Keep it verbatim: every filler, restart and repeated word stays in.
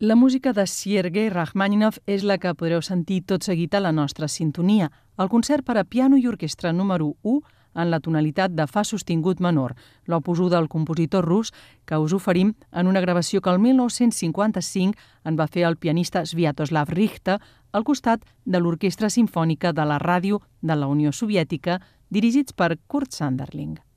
La música de Sergei Rachmaninov és la que podreu sentir tot seguit a la nostra sintonia, el concert per a piano i orquestra número u en la tonalitat de fa sostingut menor, l'opus u del compositor rus, que us oferim en una gravació que el mil nou-cents cinquanta-cinc en va fer el pianista Sviatoslav Richter al costat de l'Orquestra Simfònica de la Ràdio de la Unió Soviètica, dirigits per Kurt Sanderling.